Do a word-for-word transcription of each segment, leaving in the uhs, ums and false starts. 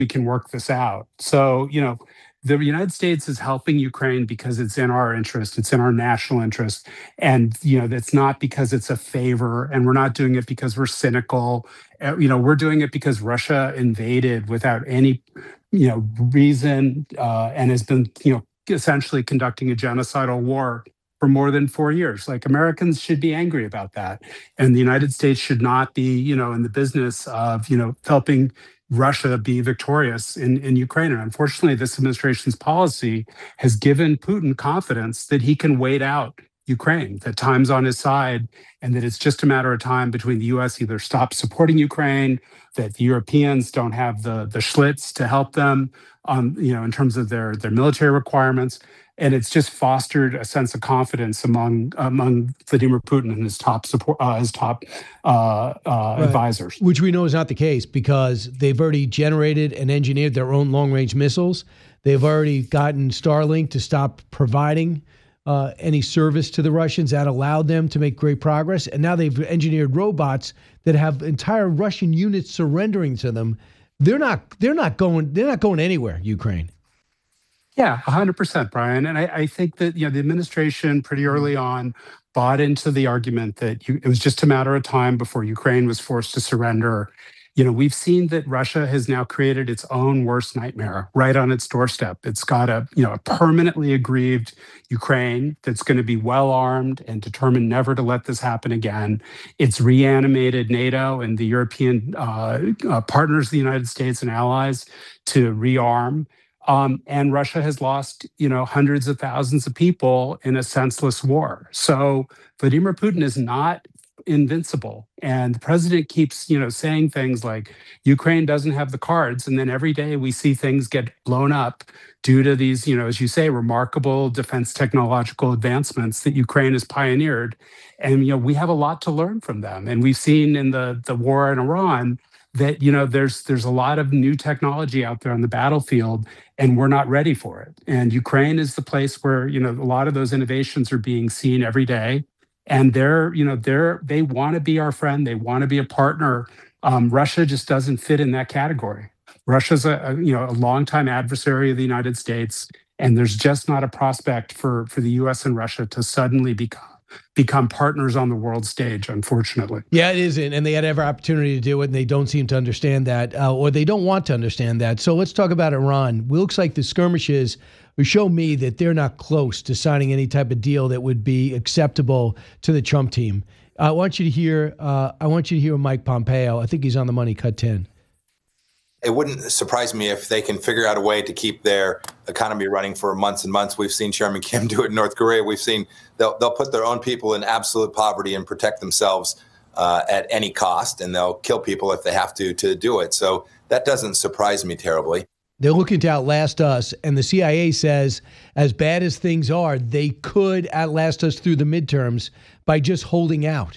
we can work this out. So, you know, the United States is helping Ukraine because it's in our interest, it's in our national interest. And, you know, that's not because it's a favor, and we're not doing it because we're cynical. Uh, You know, we're doing it because Russia invaded without any, you know, reason, uh, and has been, you know, essentially conducting a genocidal war for more than four years. Like, Americans should be angry about that. And the United States should not be, you know, in the business of, you know, helping Russia be victorious in, in Ukraine. And unfortunately, this administration's policy has given Putin confidence that he can wait out Ukraine, that time's on his side, and that it's just a matter of time between the U S either stops supporting Ukraine, that the Europeans don't have the, the Schlitz to help them, um, you know, in terms of their, their military requirements. And it's just fostered a sense of confidence among among Vladimir Putin and his top support, uh, his top uh, uh, right. advisors. Which we know is not the case, because they've already generated and engineered their own long-range missiles. They've already gotten Starlink to stop providing uh, any service to the Russians. That allowed them to make great progress. And now they've engineered robots that have entire Russian units surrendering to them. They're not. They're not going. They're not going anywhere, Ukraine. Yeah, one hundred percent, Brian. And I, I think that, you know, the administration pretty early on bought into the argument that you, it was just a matter of time before Ukraine was forced to surrender. You know, we've seen that Russia has now created its own worst nightmare right on its doorstep. It's got a, you know, a permanently aggrieved Ukraine that's going to be well armed and determined never to let this happen again. It's reanimated NATO and the European uh, uh, partners of the United States and allies to rearm. Um, and Russia has lost, you know, hundreds of thousands of people in a senseless war. So Vladimir Putin is not invincible. And the president keeps, you know, saying things like Ukraine doesn't have the cards. And then every day we see things get blown up due to these, you know, as you say, remarkable defense technological advancements that Ukraine has pioneered. And, you know, we have a lot to learn from them. And we've seen in the, the war in Iran that, you know, there's there's a lot of new technology out there on the battlefield, and we're not ready for it. And Ukraine is the place where, you know, a lot of those innovations are being seen every day. And they're, you know, they're they want to be our friend. They want to be a partner. Um, Russia just doesn't fit in that category. Russia's a, a you know a longtime adversary of the United States, and there's just not a prospect for for the U S and Russia to suddenly become become partners on the world stage, unfortunately. Yeah, it isn't. And they had every opportunity to do it, and they don't seem to understand that, uh, or they don't want to understand that. So let's talk about Iran. It looks like the skirmishes show me that they're not close to signing any type of deal that would be acceptable to the Trump team. I want you to hear, uh, I want you to hear Mike Pompeo. I think he's on the money, cut ten. It wouldn't surprise me if they can figure out a way to keep their economy running for months and months. We've seen Chairman Kim do it in North Korea. We've seen they'll, they'll put their own people in absolute poverty and protect themselves uh, at any cost, and they'll kill people if they have to to do it. So that doesn't surprise me terribly. They're looking to outlast us, and the C I A says, as bad as things are, they could outlast us through the midterms by just holding out.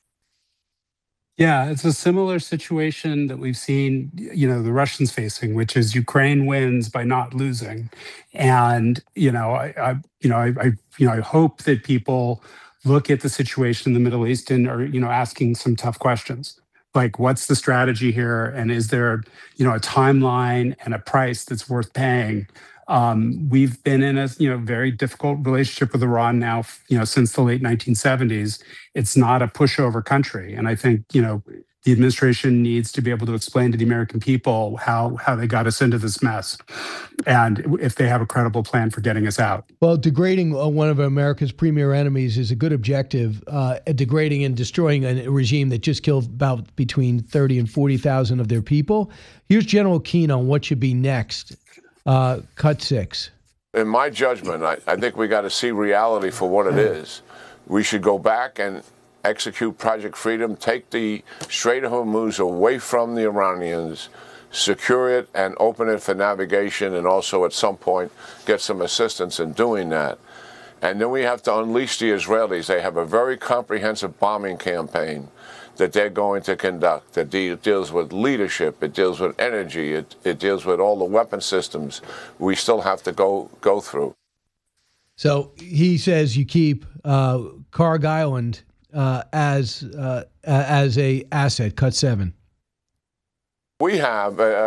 Yeah, it's a similar situation that we've seen, you know, the Russians facing, which is Ukraine wins by not losing. And, you know, I, I you know, I, I, you know, I hope that people look at the situation in the Middle East and are, you know, asking some tough questions. Like, what's the strategy here? And is there, you know, a timeline and a price that's worth paying? Um, we've been in a, you know, very difficult relationship with Iran now, you know, since the late nineteen seventies. It's not a pushover country. And I think, you know, the administration needs to be able to explain to the American people how, how they got us into this mess, and if they have a credible plan for getting us out. Well, degrading one of America's premier enemies is a good objective. Uh, degrading and destroying a regime that just killed about between thirty and forty thousand of their people. Here's General Keane on what should be next. Uh, cut six. In my judgment, I, I think we got to see reality for what it is. We should go back and execute Project Freedom, take the Strait of Hormuz away from the Iranians, secure it and open it for navigation, and also at some point get some assistance in doing that. And then we have to unleash the Israelis. They have a very comprehensive bombing campaign that they're going to conduct, that de- deals with leadership, it deals with energy, it, it deals with all the weapon systems we still have to go go through. So he says you keep uh, Carg Island uh, as uh, as a asset, cut seven. We have... Uh,